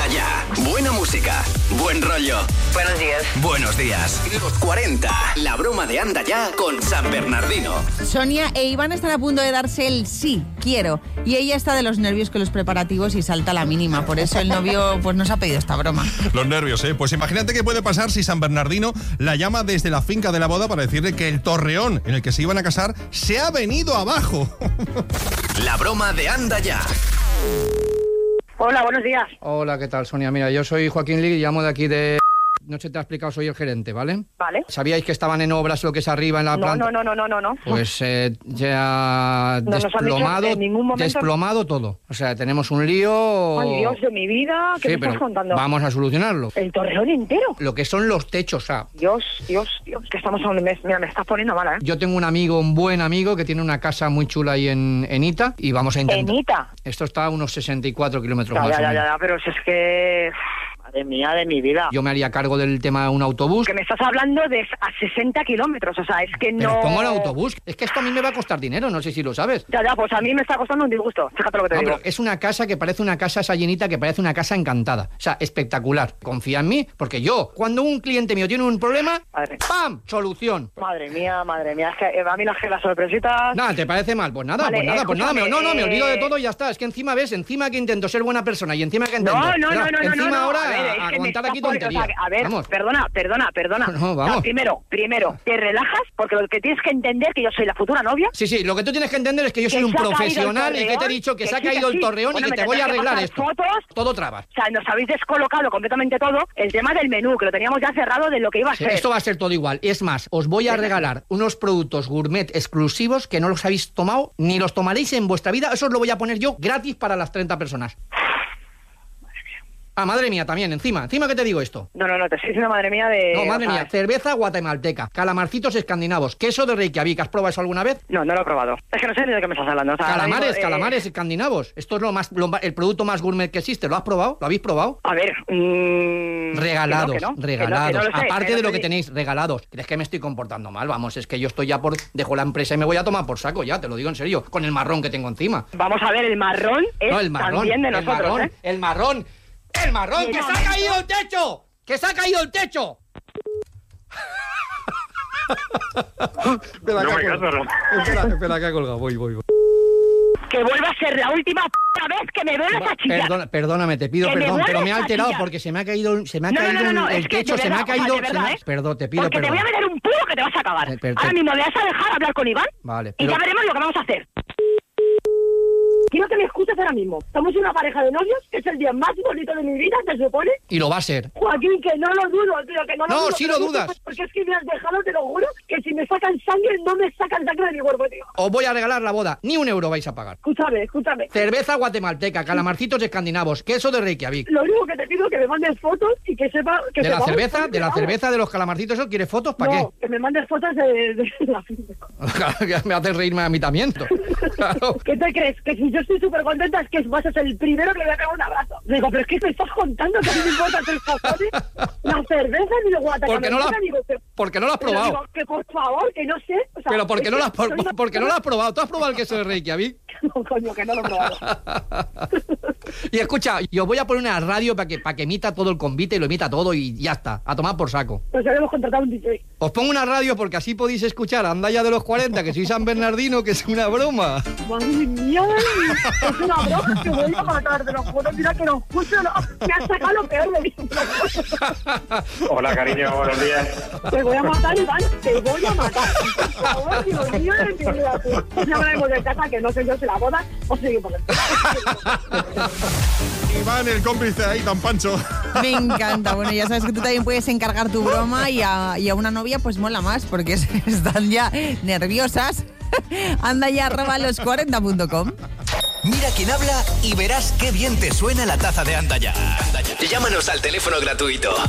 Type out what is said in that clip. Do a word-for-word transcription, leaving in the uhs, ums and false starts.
Anda Ya. Buena música, buen rollo. Buenos días. Buenos días. Los cuarenta. La broma de Anda Ya con San Bernardino. Sonia e Iván están a punto de darse el sí, quiero. Y ella está de los nervios con los preparativos y salta a la mínima. Por eso el novio pues nos ha pedido esta broma. Los nervios, ¿eh? Pues imagínate qué puede pasar si San Bernardino la llama desde la finca de la boda para decirle que el torreón en el que se iban a casar se ha venido abajo. La broma de Anda Ya. Hola, buenos días. Hola, ¿qué tal, Sonia? Mira, yo soy Joaquín Lig y llamo de aquí de... No se te ha explicado, soy el gerente, ¿vale? Vale. ¿Sabíais que estaban en obras lo que es arriba en la No, planta? no, no, no, no, no. Pues eh, ya No nos han dicho desplomado, en ningún momento- desplomado todo. O sea, tenemos un lío... Ay, Dios de mi vida, ¿qué Sí, me pero estás contando? vamos a solucionarlo. ¿El torreón entero? Lo que son los techos, o sea... Dios, Dios, Dios, que estamos a un mes. Mira, me estás poniendo mala, ¿eh? Yo tengo un amigo, un buen amigo, que tiene una casa muy chula ahí en, en Ita y vamos a intentar... Enita. Esto está a unos sesenta y cuatro kilómetros Ya, más ya, o ya, menos. ya, pero si es que... Madre mía de mi vida. Yo me haría cargo del tema de un autobús. Que me estás hablando de a sesenta kilómetros, o sea, es que Pero no... pongo el autobús. Es que esto a mí me va a costar dinero, no sé si lo sabes. Ya, ya, pues a mí me está costando un disgusto, fíjate lo que te No, digo. pero es una casa que parece una casa esa llenita, que parece una casa encantada. O sea, espectacular. Confía en mí, porque yo, cuando un cliente mío tiene un problema, Madre. ¡pam! Solución. Madre mía, madre mía, es que eh, a mí las, las sorpresitas... Nada, ¿te parece mal? Pues nada, Vale, pues nada, pues nada. Me, escúchame, no, no, me olvido de eh, todo y ya está. Es que encima, ¿ves? Encima que intento ser buena persona y encima que intento... No, no, Mira, no, no, no, encima no, no. ahora A ver, es que me aguantar estás aquí poniendo- tontería. o sea, a ver, Vamos. perdona, perdona, perdona. No, vamos. O sea, primero, primero, te relajas porque lo que tienes que entender que yo soy la futura novia. Sí, sí, lo que tú tienes que entender es que yo Que soy un se ha caído el profesional y que te he torreón, dicho que, que se ha sí, que caído el sí. torreón Bueno, y que me te voy a tendrás que arreglar pasar esto. fotos. Todo trabas. O sea, nos habéis descolocado completamente todo. El tema del menú, que lo teníamos ya cerrado de lo que iba a Sí, ser. esto va a ser todo igual. Es más, os voy a regalar unos productos gourmet exclusivos que no los habéis tomado ni los tomaréis en vuestra vida. Eso os lo voy a poner yo gratis para las treinta personas. Ah, madre mía, también, encima. Encima que te digo esto. No, no, no, te estoy diciendo madre mía de... No, madre o sea, mía. Cerveza guatemalteca, calamarcitos escandinavos, queso de Reykjavik. ¿Has probado eso alguna vez? No, no lo he probado. Es que no sé ni de qué me estás hablando. O sea, ahora Calamares, mismo, eh, calamares escandinavos. Esto es lo más, lo ma- el producto más gourmet que existe. ¿Lo has probado? ¿Lo habéis probado? A ver... mmm, Regalados, que no, que no, regalados. que no, que no lo sé, Aparte que no de lo sé que ni- tenéis, regalados. ¿Crees que me estoy comportando mal? Vamos, es que yo estoy ya por... Dejo la empresa y me voy a tomar por saco ya, te lo digo en serio. Con el marrón que tengo encima. Vamos a ver, el marrón es No, el marrón, también de el nosotros, marrón, ¿eh? el marrón, el marrón, Y que el se ha momento- caído el techo, que se ha caído el techo. espera, No que me ha caso, colgado. ¿no? espera, espera, que ha colgado, voy, voy, voy. Que vuelva a ser la última p vez que me veas a chillar. Perdona, perdóname, te pido Que me perdón, pero vuelves me ha a alterado chillar. porque se me ha caído, se me ha No, no, caído no, no, el es que techo, de se me ha verdad, o sea, caído, de verdad, se me ha- ¿eh? Perdón, te pido Porque te perdón. voy a meter un puro que te vas a acabar. Eh, pero- Ahora mismo me vas a dejar hablar con Iván Vale, y pero- ya veremos lo que vamos a hacer. Quiero que me escuches ahora mismo. Somos una pareja de novios, que es el día más bonito de mi vida, se supone. Y lo va a ser. Joaquín, que no lo dudo, tío, que no lo No, dudo. sí pero lo justo dudas. Porque es que me has dejado, te lo juro, que si me sacan sangre, no me sacan sangre de mi cuerpo, tío. Os voy a regalar la boda, ni un euro vais a pagar. Escúchame, escúchame. Cerveza guatemalteca, calamarcitos escandinavos, queso de Reykjavik. Lo único que te pido es que me mandes fotos y que sepa... Que ¿De la sepamos cerveza? por qué ¿De la vamos. cerveza de los calamarcitos? ¿Eso quieres fotos? ¿Para No, que me mandes fotos de, de la finca. qué? Me haces reírme a mí también. Claro. ¿Qué te crees? Que si yo estoy súper contenta es que vas a ser el primero que le voy a pegar un abrazo. Digo, pero es que me estás contando que a mí me importa el cojones, la cerveza ni el guataca. Porque no lo has, Digo, que- porque no lo has pero probado. digo, que por favor, que no sé. O sea, Pero ¿por qué es no que lo has, por- soy una porque no lo persona- has probado? ¿Tú has probado el queso de Reykjavik? No, coño, que no lo he probado. Y escucha, yo voy a poner una radio para que, para que emita todo el convite y lo emita todo y ya está, a tomar por saco. Pues ya hemos contratado un D J. Os pongo una radio porque así podéis escuchar Anda Ya de los cuarenta, que soy San Bernardino, que es una broma. Madre mía, es una broma que voy a matar, te lo juro, mira que no, justo no, me has sacado lo peor de mí. Hola, cariño, buenos días. Te voy a matar, Iván, te voy a matar. Por favor, Dios mío, de mi vida, tú. Ya hablaremos de casa, que no sé yo si la boda o si por el... Iván, el cómplice ahí tan pancho. Me encanta. Bueno, ya sabes que tú también puedes encargar tu broma y a, y a una novia pues mola más porque es- están ya nerviosas. Anda ya arroba los cuarenta punto com. Mira quién habla y verás qué bien te suena la taza de Anda Ya. Llámanos al teléfono gratuito